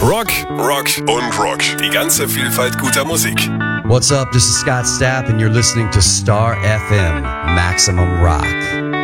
Rock, Rock und Rock. Die ganze Vielfalt guter Musik. What's up? This is Scott Stapp and you're listening to Star FM, Maximum Rock.